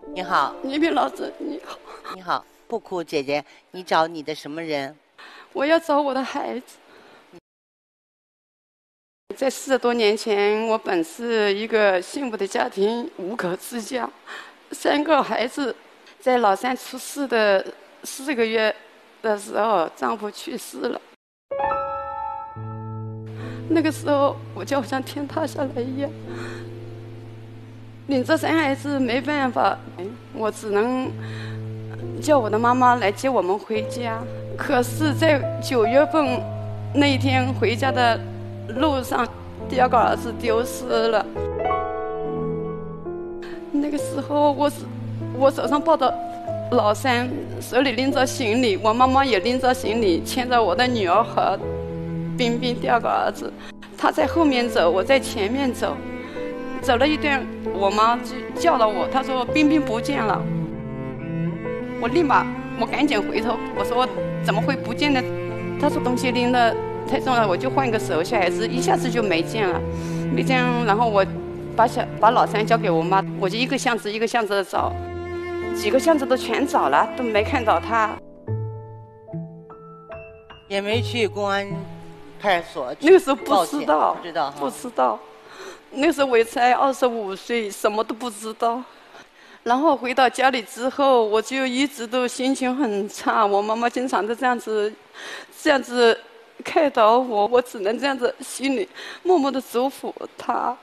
你好， 倪萍老师，你好。 你好，不哭，姐姐，你找你的什么人？ 我要找我的孩子。在40多年前，我本是一个幸福的家庭，5口之家，3个孩子。在老三出世的4个月的时候，丈夫去世了。那个时候，我就好像天塌下来一样。领着3孩子没办法，我只能叫我的妈妈来接我们回家。可是，在9月份那一天回家的路上，第2个儿子丢失了。那个时候，我手上抱着老三，手里拎着行李，我妈妈也拎着行李，牵着我的女儿和冰冰第2个儿子。他在后面走，我在前面走。走了一段，我妈就叫了我，她说冰冰不见了。我赶紧回头，我说怎么会不见呢？她说东西拎得太重了，我就换个手，小孩子一下子就没见了。然后我把老三交给我妈，我就一个巷子一个巷子的找，几个巷子都全找了，都没看到他。 也没去公安派出所。 那个时候不知道， 不知道。 那时候我才25岁，什么都不知道。然后回到家里之后，我就一直都心情很差。我妈妈经常都这样子开导我，我只能这样子心里默默的嘱咐她。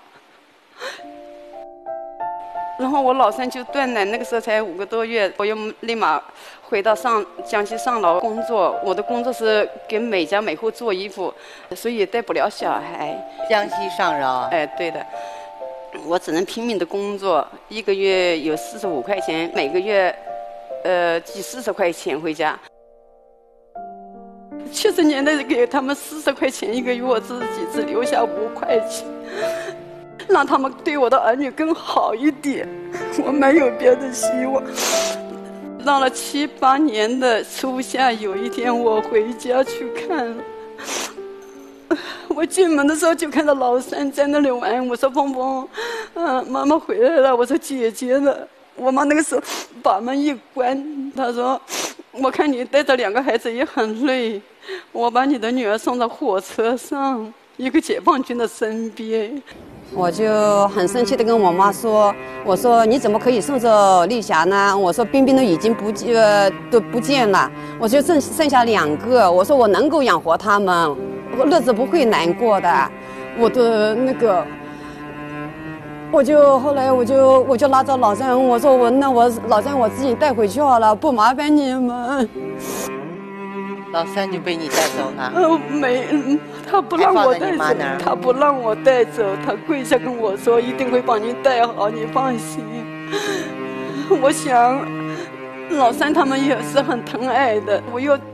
然后我老三就断奶，那个时候才5个多月，我又立马回到江西上饶工作。我的工作是给每家每户做衣服，所以也带不了小孩。 江西上饶？ 哎，对的。我只能拼命的工作，1个月有45块钱，每个月寄40块钱回家。70年代给他们40块钱1个月，我自己只留下5块钱。让他们对我的儿女更好一点，我没有别的希望。到了7、8年的初夏，有一天我回家去看了，我进门的时候就看到老三在那里玩。我说峰峰，妈妈回来了。我说姐姐呢？我妈那个时候把门一关，她说我看你带着2个孩子也很累，我把你的女儿送到火车上一个解放军的身边。 我就很生气的跟我妈说，我说你怎么可以送着丽霞呢？我说冰冰都已经都不见了，我就剩下2个，我说我能够养活他们，日子不会难过的。我的那个，后来我就拉着老三，我说我老三我自己带回去好了，不麻烦你们。 老三就被你带走了？ 他不让我带走，他不让我带走，他跪下跟我说一定会帮你带好，你放心。我想老三他们也是很疼爱的，我又